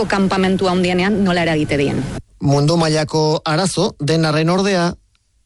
olako kanpamentu handienean nola eragite dien. Mundu mailako arazo denarren ordea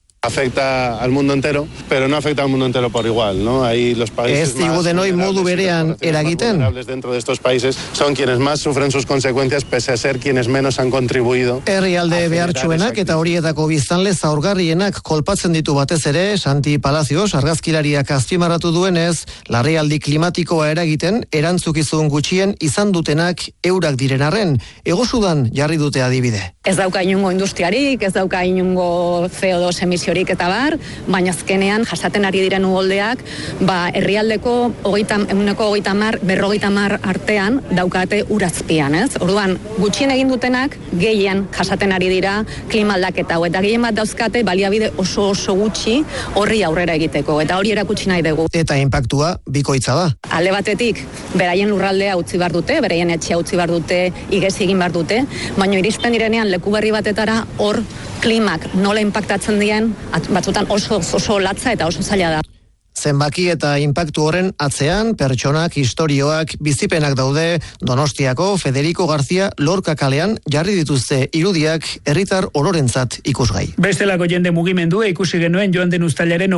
afecta al mundo entero, pero no afecta al mundo entero por igual, ¿no? Ahí los países ez digu denoi modu berean eragiten. Dentro de estos países son quienes más sufren sus consecuencias pese a ser quienes menos han contribuido. Herrialde behartsuenak eta horietako biztanle zaurgarrienak kolpatzen ditu batez ere, Santi Palacios argazkilariak azpimarratu duenez, larrialdi klimatikoa eragiten erantzukizun gutxien izan dutenak eurak diren arren, Hego Sudan jarri dute adibide. Ez dauka inungo industriarik, ez dauka inungo CO2 emisiorik eta bar, baina azkenean jasaten ari diren uholdeak, herrialdeko 50, 50 artean daukate urazpian, ez? Orduan, gutxien egin dutenak gehien jasaten ari dira klima aldaketa hau, eta gehien bat dauzkate baliabide oso gutxi horri aurrera egiteko, eta hori erakutsi nahi dugu. Eta inpaktua bikoitza da. Alde batetik, beraien lurraldea utzi behar dute, beraien etxea utzi behar dute, igezi egin behar dute, baina iristen direnean leku berri batetara hor klimak nola inpaktatzen dien, batzutan oso latza eta oso zaila da. Zenbaki eta inpaktu horren atzean, pertsonak, historioak, bizipenak daude. Donostiako Federico García Lorca kalean jarri dituzte irudiak herritar ororentzat ikusgai. Bestelako jende mugimendua ikusi genuen joan den uztailaren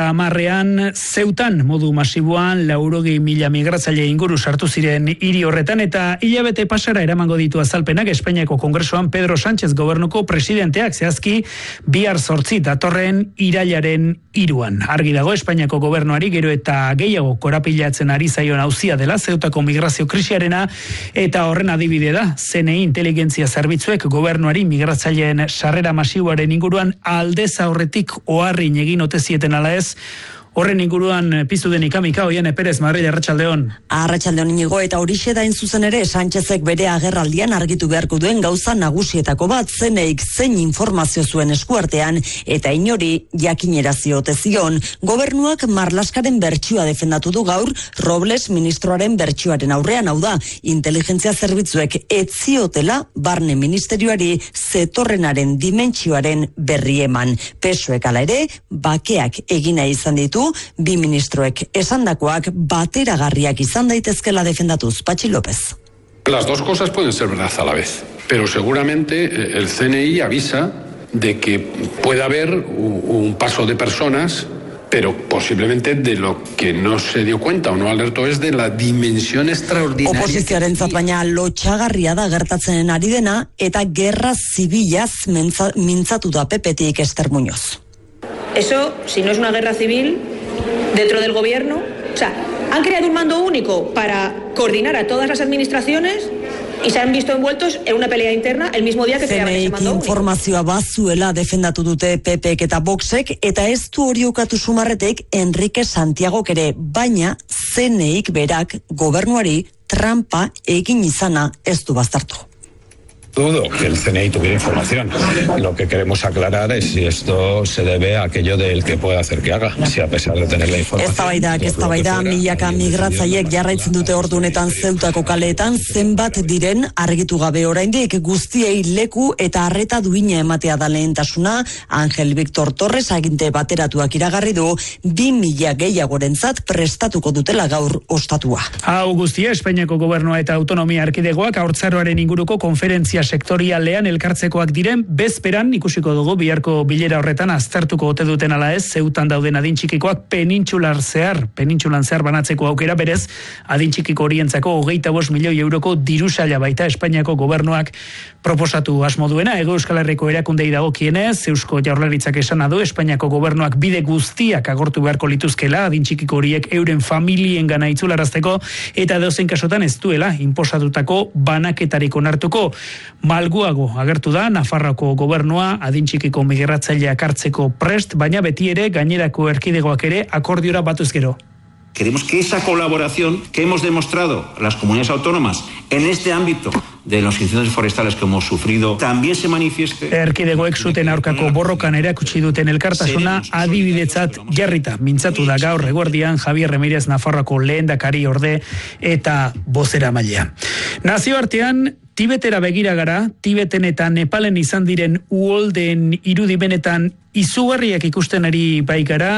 30 Zeutan modu masiboan 80.000 migratzaile inguru sartu ziren hiri horretan, eta hilabete pasara eramango ditu azalpenak Espainiako Kongresoan Pedro Sánchez gobernuko presidenteak, zehazki bihar 8 datorren irailaren 3. Argi dago Espainiako gobernuari gero eta gehiago korapilatzen ari zaion auzia dela Zeutako migrazio krisiarena, eta horren adibide da CNI inteligentzia zerbitzuek gobernuari migratzaileen sarrera masiboaren inguruan aldez aurretik oharrin egin ote zieten ala ez. Horren inguruan piztu den ikamika, Oiane Perez, Madrid, arratsaldeon. Arratsaldeon Inigo, eta horixe da zuzen ere Sánchezek bere agerraldian argitu beharko duen gauza nagusietako bat, zeneik zein informazio zuen eskuartean, eta inori jakinarazio ote zion. Gobernuak Marlaskaren bertsioa defendatu du gaur, Robles ministroaren bertsioaren aurrean, hau da, inteligentzia zerbitzuek ez ziotela barne ministerioari zetorrenaren dimentsioaren berri eman. PSOEk ala ere, bakeak egina izan ditu, bi ministroek esandakoak bateragarriak izan daitezkela defendatuz. Patxi López. Las dos cosas pueden ser verdad a la vez, pero seguramente el CNI avisa de que puede haber un paso de personas, pero posiblemente de lo que no se dio cuenta o no alertó es de la dimensión extraordinaria. Oposizioarentzat baina lotxagarria da gertatzen ari dena, eta gerra zibilaz mintzatu da PPtik Ester Muñoz. Eso, si no es una guerra civil dentro del gobierno, o sea, han creado un mando único para coordinar a todas las administraciones y se han visto envueltos en una pelea interna el mismo día que creaban ese mando único. Informazioa bazuela defendatu dute PPek eta Voxek, eta ez du hori ukatu sumarretek Enrique Santiagok ere, baina CNIk berak gobernuari trampa egin izana ez du baztertu. Dudo que el CNI tuviera información. Lo que queremos aclarar es si esto se debe a aquello del que puede hacer que haga, si a pesar de tener la información. Eztabaida, milaka migratzaileek jarraitzen dute ordunetan Zeutako kaleetan, zenbat diren argitu gabe oraindik, guztiei leku eta arreta duina ematea da lehentasuna. Ángel Víctor Torres aginte bateratuak iragarri du 2.000 gehiagorentzat prestatuko dutela gaur ostatua. Hau guztia Espainiako gobernua eta autonomia erkidegoak haurtzaroaren inguruko konferentzia sektorialean elkartzekoak diren, bezperan ikusiko dugu biharko bilera horretan aztertuko ote duten ala ez, Zeutan dauden adintxikikoak penintsulan zehar banatzeko aukera, berez adintxikiko horientzako 25 milioi euroko dirusaila baita Espainiako gobernuak proposatu asmo duena. Hego Euskal Herriko erakundei dagokienez, Eusko Jaurlaritzak esana du Espainiako gobernuak bide guztiak agortu beharko lituzkela adintxikiko horiek euren familiengana itzularazteko, eta edozein kasutan ez duela inposatutako banaketarik onartuko. Malguago agertu da Nafarroako gobernua adintxikiko migratzaileak hartzeko prest, baina beti ere gainerako erkidegoak ere akordiora batuz gero. Queremos que esa colaboración que hemos demostrado a las comunidades autónomas en este ámbito de los incendios forestales que hemos sufrido también se manifieste. Erkidegoek zuten aurkako borrokan erakutsi duten elkartasuna adibidetzat jarrita mintzatu da gaur eguerdian Javier Ramírez Nafarroako lehendakari orde eta bozeramailea. Nazioartean Tibetera begira gara, Tibeten eta Nepalen izan diren uholdeen irudimenetan izugarriak ikusten ari bai gara,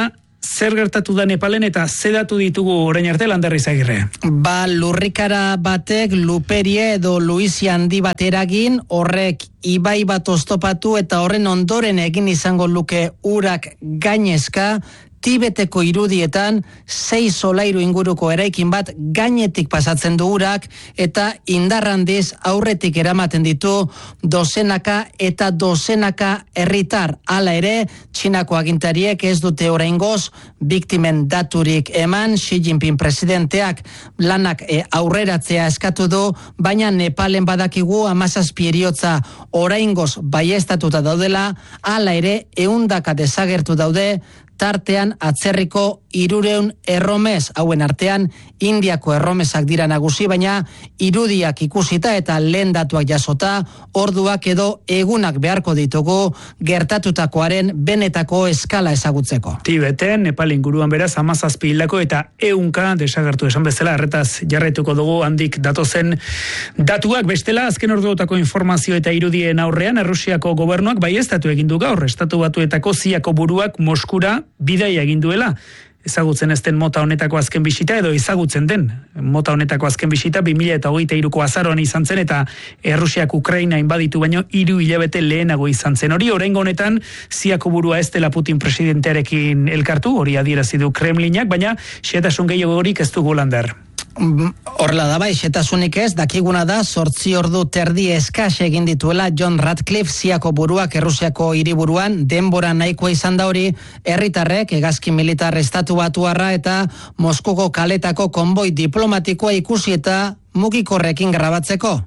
zer gertatu da Nepalen eta zedatu ditugu orain arte Lander Izagirre. Lurrikara batek Luperie edo Luisi handi bat eragin, horrek ibai bat oztopatu eta horren ondoren egin izango luke urak gainezka. Tibeteko irudietan 6 solairu inguruko eraikin bat gainetik pasatzen du urak eta indarrandiz aurretik eramaten ditu dozenaka eta dozenaka herritar. Hala ere, Txinako agintariek ez dute oraingoz biktimen daturik eman. Xi Jinping presidenteak lanak aurreratzea eskatu du, baina Nepalen badakigu 17 heriotza oraingoz baieztatuta daudela. Hala ere, 100 desagertu daude, tartean atzerriko 300 erromes, hauen artean Indiako erromesak dira nagusi, baina irudiak ikusita eta lehen datuak jasota, orduak edo egunak beharko ditugu gertatutakoaren benetako eskala ezagutzeko. Tibeten, Nepal inguruan beraz 17 hildako eta 100 desagertu esan bezala, erretaz jarraituko dugu handik datozen datuak. Bestela, azken orduotako informazio eta irudien aurrean, Errusiako gobernuak baieztatu egin du gaur, Estatu Batuetako ziako buruak Moskura bidaia egin duela. Ezagutzen ez den mota honetako azken bisita, edo ezagutzen den mota honetako azken bisita 2023ko azaroan izan zen, eta Errusiak Ukraina inbaditu baino 3 hilabete lehenago izan zen. Hori oraingo honetan ziako burua ez dela Putin presidentearekin elkartu, hori adierazi du Kremlinak, baina xehetasun gehiagorik ez dugu Lander. Horrela da bai, xetasunik ez, dakiguna da 8 ordu terdi eskas egin dituela John Ratcliffe ziako buruak Errusiako hiriburuan, denbora nahikoa izan da hori, herritarrek hegazkin militar Estatu Batuarra eta Moskuko kaletako konboi diplomatikoa ikusi eta mugikorrekin grabatzeko.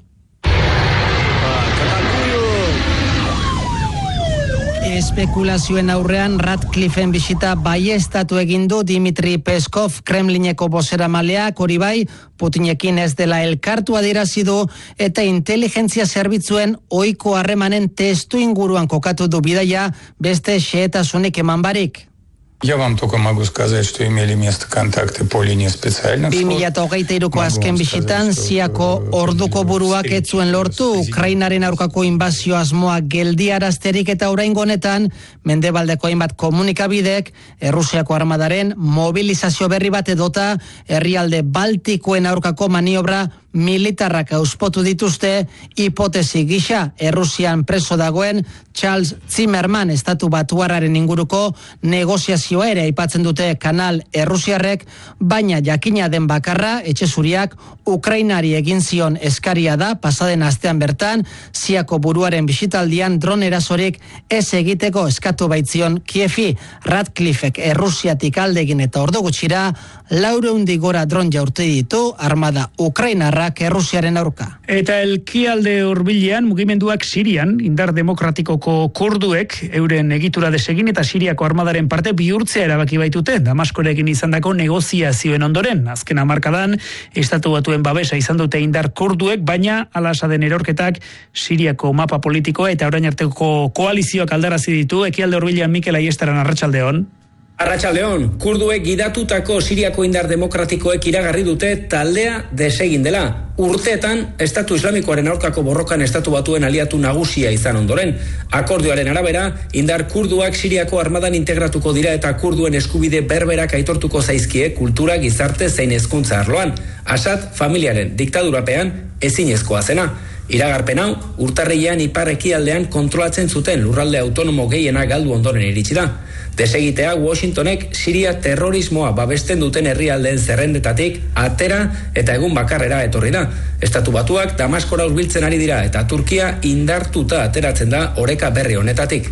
Espekulazioen aurrean Ratcliffeen bisita baieztatu egin du Dmitri Peskov, Kremlineko bozeramaleak, hori bai, Putinekin ez dela elkartu adierazi du eta inteligentzia zerbitzuen ohiko harremanen testu inguruan kokatu du bidaia, beste xehetasunik eman barik. Я вам только могу сказать, что имели место контакты по линии специальных служб. 2023ko azken bisitan ziako orduko buruak ez zuen lortu Ukrainaren aurkako inbazio asmoa geldiarazterik, eta oraingo honetan mendebaldeko hainbat komunikabidek Errusiako armadaren mobilizazio berri bat edota herrialde Baltikoen aurkako maniobra militarrak auspotu dituzte. Hipotesi gisa Errusian preso dagoen Charles Zimmerman Estatu Batuarraren inguruko negoziazioa ere aipatzen dute kanal errusiarrek, baina jakina den bakarra etxe zuriak Ukrainari egin zion eskaria da pasaden astean bertan ziako buruaren bisitaldian dron erasorik ez egiteko eskatu baitzion Kiefi. Ratcliffek Errusiatik aldegin eta ordu gutxira 400 gora dron jaurti ditu armada Ukrainarrak Errusiaren aurka. Eta elkialde hurbilean mugimenduak Sirian indar demokratikoko kurduek euren egitura desegin eta Siriako armadaren parte bihurtzea erabaki baitute Damaskorekin izandako negoziazioen ondoren. Azken hamarkadan Estatu Batuen babesa izan dute indar kurduek, baina alasa den erorketak Siriako mapa politikoa eta orain arteko koalizioak aldarazi ditu. Ekialde hurbilean Mikel Aiestaran, arratsaldeon. Arratsaldeon, kurduek gidatutako Siriako indar demokratikoek iragarri dute taldea desegin dela. Urteetan, Estatu Islamikoaren aurkako borrokan Estatu Batuen aliatu nagusia izan ondoren. Akordioaren arabera, indar kurduak Siriako armadan integratuko dira eta kurduen eskubide berberak aitortuko zaizkie kultura, gizarte zein hezkuntza arloan. Assad familiaren diktadurapean ezinezkoa zena. Iragarpen hau, urtarrilean ipar ekialdean kontrolatzen zuten lurralde autonomo gehiena galdu ondoren iritsi da. Desegitea Washingtonek Siria terrorismoa babesten duten herrialdeen zerrendetatik atera eta egun bakarrera etorri da. Estatu Batuak Damaskora hurbiltzen ari dira eta Turkia indartuta ateratzen da oreka berri honetatik.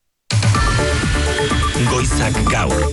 Goizak gaur.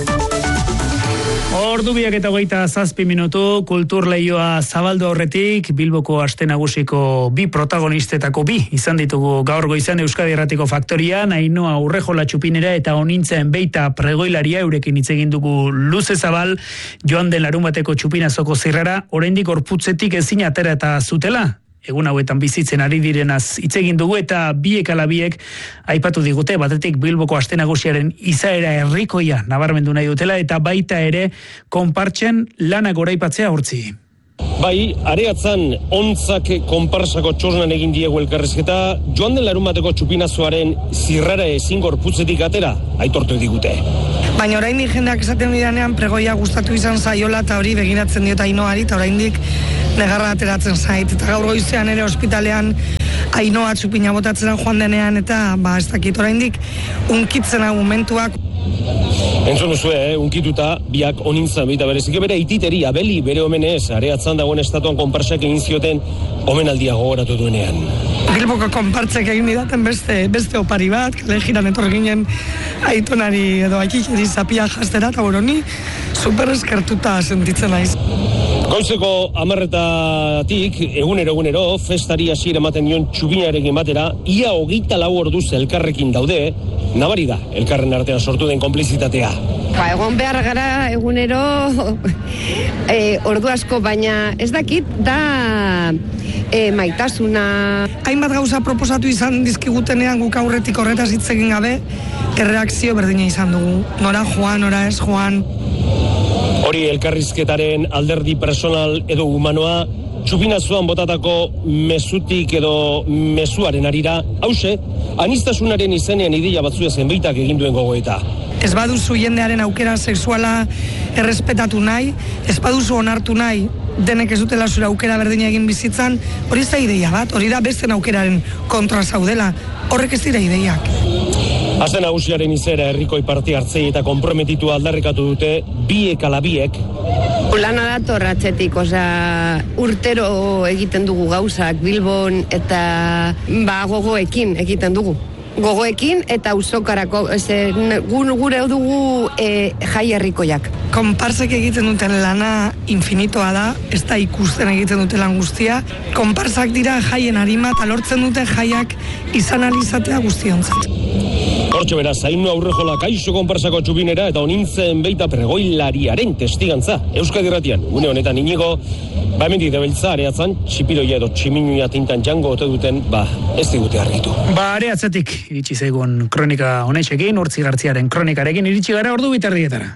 Ordu 2:27 kultur leioa zabaldu aurretik Bilboko aste nagusiko bi protagonistetako bi izan ditugu gaur goizan Euskadi Irratiko Faktorian. Ainhoa Urrejola Txupinera eta Onintzen Beita pregoilaria, eurekin hitz egin dugu luze zabal. Joan den larunbateko Txupinazoko zirrara oraindik gorputzetik ezin atera eta zutela. Egun hauetan bizitzen ari direnaz hitz egin dugu eta biek ala biek aipatu digute, batetik Bilboko aste nagusiaren izaera herrikoia nabarmendu nahi dutela eta baita ere konpartsen lana goraipatzea hortzi. Bai, Areatzan ontzak konparsako txosnan egin diegu elkarrizketa, joan den larunbateko txupinazoaren zirrara ezin gorputzetik atera, aitortu digute. Baina oraindik jendeak esaten didanean pregoia gustatu izan zaiola eta hori begiratzen diot Ainoari, eta oraindik negarra ateratzen zait. Eta gaur goizean ere ospitalean Ainoa txupina botatzen joan denean, eta ez dakit oraindik unkitzen hau momentuak. Entzun duzue, unkituta, biak onintzan baita berezik bere ititeri Abeli bere omenez, Areatzan dagoen estatuan konparsak egin zioten omenaldia gogoratu duenean. Bilboko konpartzek egin didaten beste opari bat, kale jiran etorri ginen Aitonari edo Aikikeri zapia jastera, eta ni super eskertuta sentitzen naiz. Goizeko 10:00 egunero, festari hasiera ematen dion txubinarekin batera, ia 24 orduz elkarrekin daude, nabari da, elkarren artean sortu den konplizitatea. Egon behar gara egunero ordu asko, baina ez dakit da maitasuna. Hainbat gauza proposatu izan dizkigutenean guk aurretik horretaz hitz egin gabe, erreakzio berdina izan dugu. Nora joan, nora ez joan. Hori elkarrizketaren alderdi personal edo humanoa, txupinazoan botatako mezutik edo mezuaren arira, hause, anistasunaren izenean ideia batzua zenbaitak egin duen gogoeta. Ez baduzu jendearen aukera sexuala errespetatu nahi, ez baduzu onartu nahi, denek ez dutela zure aukera berdina egin bizitzan, hori ez da ideia bat, hori da besten aukeraren kontra zaudela, horrek ez dira ideiak. Aste nagusiaren izera herrikoi parte hartzei eta konprometitu aldarrikatu dute biek ala biek. Lana dator atzetik, urtero egiten dugu gauzak Bilbon eta gogoekin egiten dugu. Gogoekin eta auzokarako, gure dugu jai herrikoiak. Konparsek egiten duten lana infinitoa da, ez da ikusten egiten duten lan guztia. Konparsak dira jaien arima eta lortzen dute jaiak izan alizatea guztiontzat. Hortxe beraz, Ainu Aurrejola kaixo konparsako txupinera eta onintzen beita pregoilariaren testigantza. Euskadi Irratian, une honetan Inigo, hemendik debeltza Areatzan, txipiroia edo tximinuia tintan jango ote duten, ez digute argitu. Areatzetik iritsi zaigun kronika honetxekin, Urtzi Gartziaren kronikarekin iritsi gara 12:30.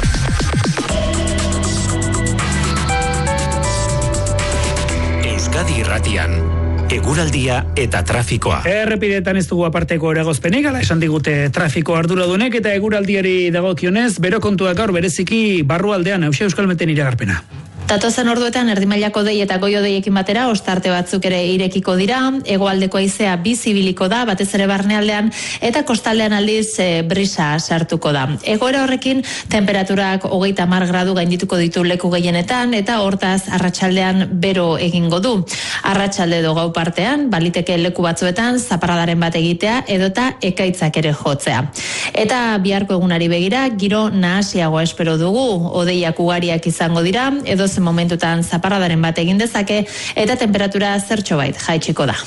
Euskadi Irratian, eguraldia eta trafikoa. Errepidetan ez dugu aparteko eragozpenik, ala esan digute trafiko arduradunek eta eguraldiari dagokionez, bero kontuak gaur bereziki barrualdean Euskalmeten iragarpena. Datozen orduetan erdimailako dei eta goio deiekin batera ostarte batzuk ere irekiko dira, hegoaldeko haizea bizibiliko da, batez ere barnealdean, eta kostaldean aldiz brisa sartuko da. Egoera horrekin temperaturak 30 gradu gaindituko ditu leku gehienetan, eta hortaz arratsaldean bero egingo du. Arratsalde edo gau partean, baliteke leku batzuetan zaparradaren bat egitea edota ekaitzak ere jotzea. Eta biharko egunari begira, giro nahasiagoa espero dugu, hodeiak ugariak izango dira, edo momentutan zaparradaren bat egin dezake eta temperatura zertxobait jaitsiko da.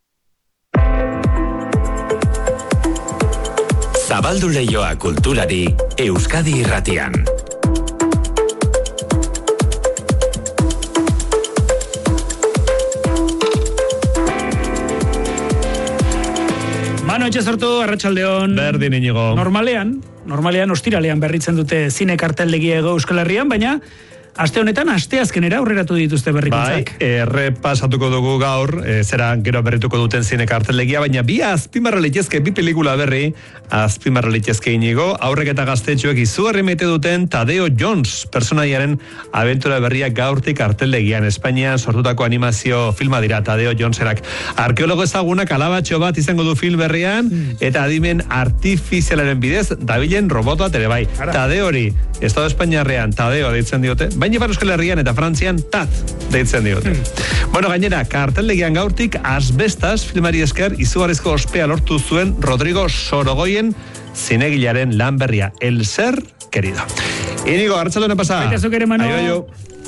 Zabaldu leioa kulturari Euskadi Irratian. Mano Etxezortu, arratsaldeon. Berdin Inigo. Normalean ostiralean berritzen dute zine karteldegia Euskal Herrian, baina aste honetan, asteazkenera aurreratu dituzte berrikuntzak. Repasatuko dugu gaur, zera gero berrituko duten zine karteldegia, baina bi azpimarra litezke, bi pelikula berri, azpimarra litezke Inigo, aurrek eta gaztetxoek izugarri maite duten Tadeo Jones, personaiaren abentura berriak gaurtik karteldegian. Espainian sortutako animazio filma dira Tadeo Joneserak. Arkeologo ezagunak alabatxo bat izango du film berrian, eta adimen artifizialaren bidez, dabilen robot bat ere bai. Tadeori, Estado Espainiarrean Tadeo deitzen diote, baina Euskal Herrian eta Frantzian Tat deitzen diote. Bueno, gainera, karteldegian gaurtik Asbestas filmari esker izugarrizko ospea lortu zuen Rodrigo Sorogoyen zinegilaren lan berria, El Ser Querido. Inigo, arratsaldeon pasa. Baita zuk ere, Mano.